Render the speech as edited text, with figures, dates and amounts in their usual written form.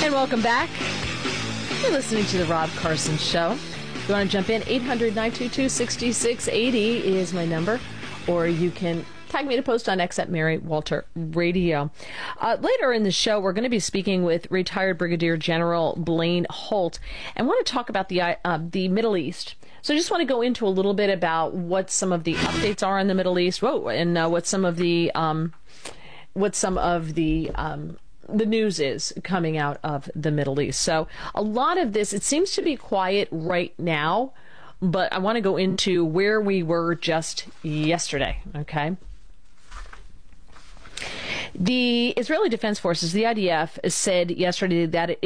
And welcome back. You're listening to The Rob Carson Show. If you want to jump in, 800-922-6680 is my number. Or you can tag me to post on X at Mary Walter Radio. Later in the show, we're going to be speaking with retired Brigadier General Blaine Holt and want to talk about the Middle East. So I just want to go into a little bit about what some of the updates are in the Middle East, and what some of the news is coming out of the Middle East. So a lot of this, it seems to be quiet right now, but I want to go into where we were just yesterday, okay? The Israeli Defense Forces, the IDF, said yesterday that